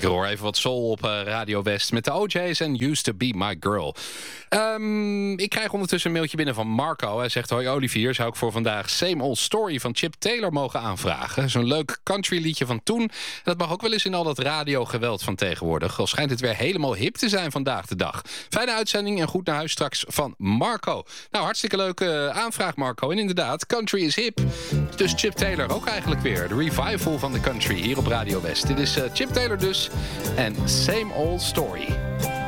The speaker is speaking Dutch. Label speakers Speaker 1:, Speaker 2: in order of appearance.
Speaker 1: Lekker hoor, even wat soul op Radio West met de OJ's en Used to Be My Girl. Ik krijg ondertussen een mailtje binnen van Marco. Hij zegt, hoi Olivier, zou ik voor vandaag Same Old Story van Chip Taylor mogen aanvragen? Zo'n leuk country liedje van toen. En dat mag ook wel eens in al dat radiogeweld van tegenwoordig. Al schijnt het weer helemaal hip te zijn vandaag de dag. Fijne uitzending en goed naar huis straks van Marco. Nou, hartstikke leuke aanvraag Marco. En inderdaad, country is hip. Dus Chip Taylor ook eigenlijk weer. De revival van de country hier op Radio West. Dit is Chip Taylor dus en Same Old Story.